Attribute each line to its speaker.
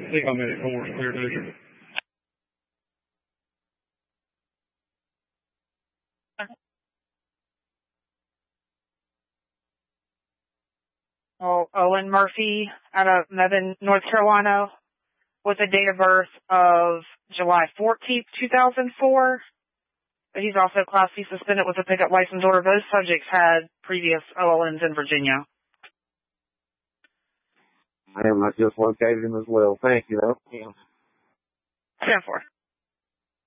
Speaker 1: Eagle Medic 4, clear desert.
Speaker 2: Owen Murphy out of Mebane, North Carolina, with a date of birth of July 14th, 2004. He's also Class C suspended with a pickup license order. Those subjects had previous OLNs in Virginia.
Speaker 3: I just located him as well. Thank you, though.
Speaker 2: 10-4.